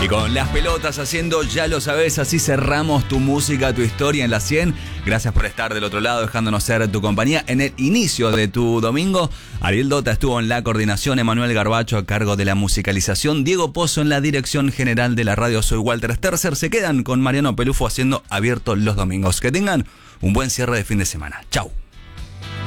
Y con las pelotas haciendo Ya lo sabes, así cerramos tu música, tu historia en la 100. Gracias por estar del otro lado, dejándonos ser tu compañía en el inicio de tu domingo. Ariel Dota estuvo en la coordinación, Emanuel Garbacho a cargo de la musicalización, Diego Pozo en la dirección general de la radio. Soy Walter Sterzer. Se quedan con Mariano Pelufo haciendo Abierto los domingos. Que tengan un buen cierre de fin de semana. Chau.